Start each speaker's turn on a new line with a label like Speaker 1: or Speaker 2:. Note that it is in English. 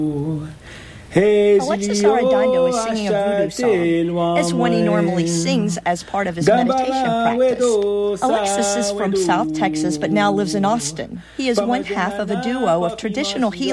Speaker 1: Alexis Arredondo is singing a voodoo song. It's one he normally sings as part of his meditation practice. Alexis is from South Texas but now lives in Austin. He is one half of a duo of traditional healing